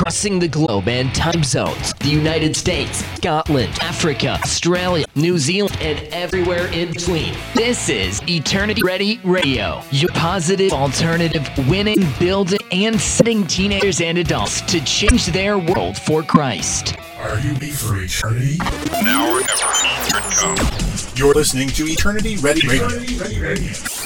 crossing the globe and time zones. The United States, Scotland, Africa, Australia, New Zealand, and everywhere in between. This is Eternity Ready Radio, your positive alternative, winning, building, and setting teenagers and adults to change their world for Christ. Are you ready for eternity? Now or never, here it comes. You're listening to Eternity Ready Radio.